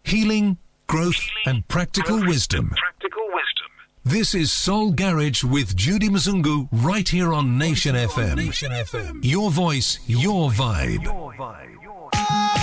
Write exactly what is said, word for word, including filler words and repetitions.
Healing, growth and practical wisdom. Practical wisdom. This is Soul Garage with Judy Mzungu right here on Nation F M. Nation F M. Your voice, your vibe. Your vibe.